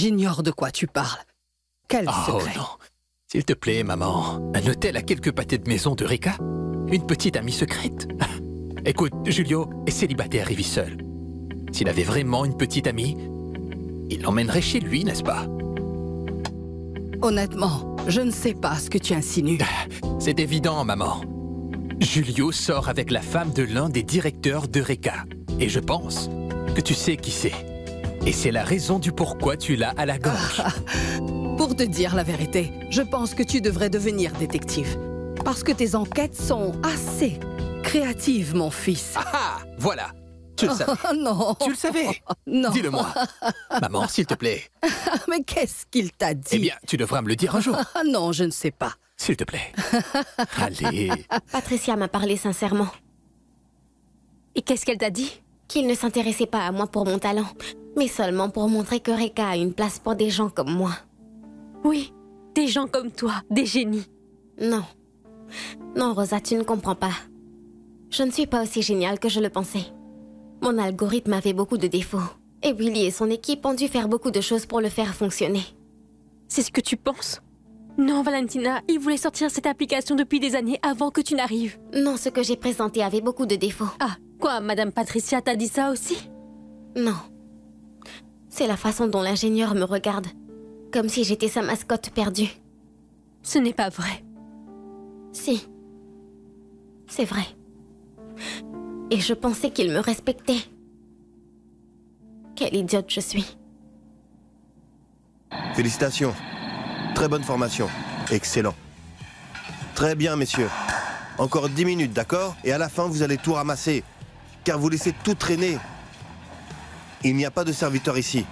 J'ignore de quoi tu parles. Quel secret? Oh non. S'il te plaît, maman. Un hôtel à quelques pâtés de maison d'Eureka? Une petite amie secrète? Écoute, Julio est célibataire et vit seul. S'il avait vraiment une petite amie, il l'emmènerait chez lui, n'est-ce pas? Honnêtement, je ne sais pas ce que tu insinues. C'est évident, maman. Julio sort avec la femme de l'un des directeurs d'Eureka. Et je pense que tu sais qui c'est. Et c'est la raison du pourquoi tu l'as à la gorge. Pour te dire la vérité, je pense que tu devrais devenir détective. Parce que tes enquêtes sont assez créatives, mon fils. Ah, voilà. Tu le savais. Oh non. Tu le savais. Non. Dis-le-moi. Maman, s'il te plaît. Mais qu'est-ce qu'il t'a dit? Eh bien, tu devras me le dire un jour. Ah non, je ne sais pas. S'il te plaît. Allez. Patricia m'a parlé sincèrement. Et qu'est-ce qu'elle t'a dit? Qu'il ne s'intéressait pas à moi pour mon talent, mais seulement pour montrer qu'Eureka a une place pour des gens comme moi. Oui, des gens comme toi, des génies. Non. Non, Rosa, tu ne comprends pas. Je ne suis pas aussi géniale que je le pensais. Mon algorithme avait beaucoup de défauts. Et Willy et son équipe ont dû faire beaucoup de choses pour le faire fonctionner. C'est ce que tu penses? Non, Valentina, ils voulaient sortir cette application depuis des années avant que tu n'arrives. Non, ce que j'ai présenté avait beaucoup de défauts. Ah, quoi, Madame Patricia t'a dit ça aussi? Non. C'est la façon dont l'ingénieur me regarde. Comme si j'étais sa mascotte perdue. Ce n'est pas vrai. Si. C'est vrai. Et je pensais qu'il me respectait. Quelle idiote je suis. Félicitations. Très bonne formation. Excellent. Très bien, messieurs. Encore 10 minutes, d'accord? Et à la fin, vous allez tout ramasser. Car vous laissez tout traîner. Il n'y a pas de serviteur ici.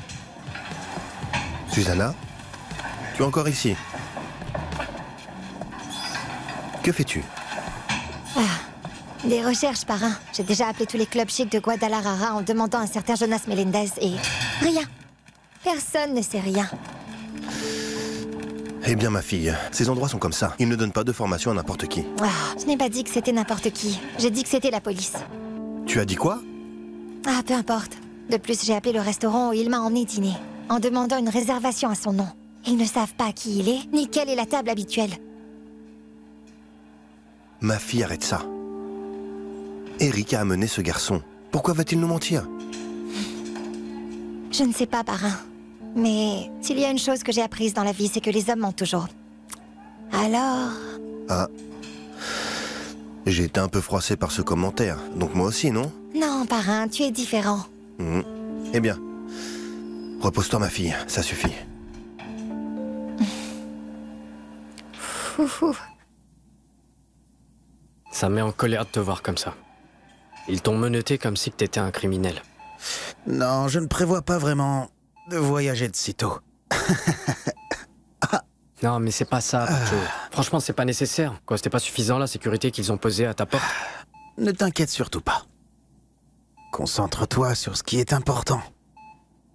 Susanna, tu es encore ici. Que fais-tu? Des recherches, parrain. J'ai déjà appelé tous les clubs chics de Guadalajara en demandant à un certain Jonas Melendez et... rien. Personne ne sait rien. Eh bien, ma fille, ces endroits sont comme ça. Ils ne donnent pas de formation à n'importe qui. Ah, je n'ai pas dit que c'était n'importe qui. J'ai dit que c'était la police. Tu as dit quoi? Ah, peu importe. De plus, j'ai appelé le restaurant où il m'a emmené dîner, en demandant une réservation à son nom. Ils ne savent pas qui il est, ni quelle est la table habituelle. Ma fille, arrête ça. Eric a amené ce garçon. Pourquoi va-t-il nous mentir? Je ne sais pas, parrain. Mais s'il y a une chose que j'ai apprise dans la vie, c'est que les hommes mentent toujours. Alors... Ah. J'ai été un peu froissé par ce commentaire. Donc moi aussi, non? Non, parrain, tu es différent. Eh bien, repose-toi, ma fille. Ça suffit. Foufou. Ça me met en colère de te voir comme ça. Ils t'ont menotté comme si t'étais un criminel. Non, je ne prévois pas vraiment de voyager de sitôt. Non, mais c'est pas ça, Pacho. Franchement, c'est pas nécessaire. Quoi, c'était pas suffisant la sécurité qu'ils ont posée à ta porte? Ne t'inquiète surtout pas. Concentre-toi sur ce qui est important.